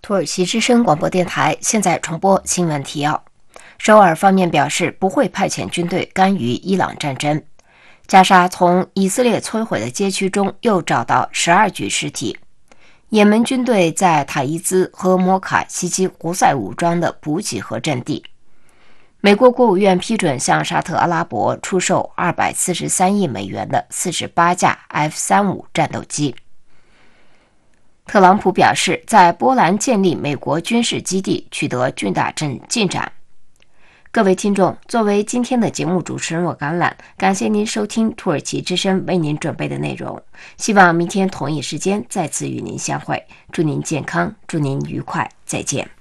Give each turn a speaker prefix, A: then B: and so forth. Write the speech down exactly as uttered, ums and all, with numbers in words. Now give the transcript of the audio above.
A: 土耳其之声广播电台现在重播新闻提要。首尔方面表示不会派遣军队干预伊朗战争。加沙从以色列摧毁的街区中又找到十二具尸体。也门军队在塔伊兹和摩卡袭击胡塞武装的补给和阵地。美国国务院批准向沙特阿拉伯出售二百四十三亿美元的四十八架 F 三十五 战斗机。特朗普表示，在波兰建立美国军事基地取得巨大进展。各位听众，作为今天的节目主持人我橄榄，感谢您收听土耳其之声为您准备的内容。希望明天同一时间再次与您相会，祝您健康，祝您愉快，再见。